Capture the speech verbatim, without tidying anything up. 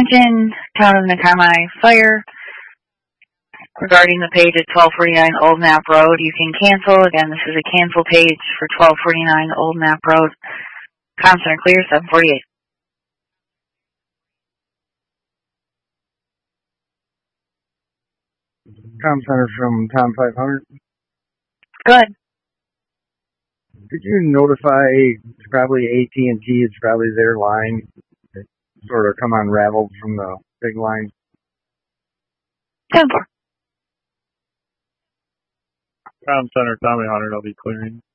Attention, Town of Nakamai Fire. Regarding the page at twelve forty-nine Old Knapp Road, you can cancel. Again, this is a cancel page for twelve forty-nine Old Knapp Road. Comm Center clear, seven forty-eight. Comm Center from Tom five hundred. Good. Did you notify, it's probably A T and T, it's probably their line that sort of come unraveled from the big line? ten four. Comm Center, Tommy one hundred, I'll be clearing.